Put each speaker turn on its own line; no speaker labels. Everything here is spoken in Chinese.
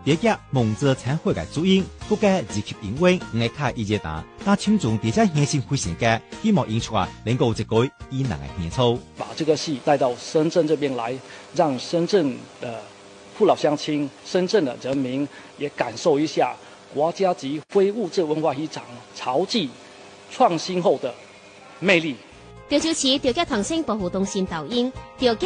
第一蒙着参会嘅主演，各界二級英文爱睇意见打，但群众第一现身会成嘅，希望演出能够一改以南嘅年操，
把这个戏带到深圳这边来，让深圳的父老乡亲、深圳的人民也感受一下国家级非物质文化遗产潮记创新后的魅力。
调主持调解唐星保护动线导演调解。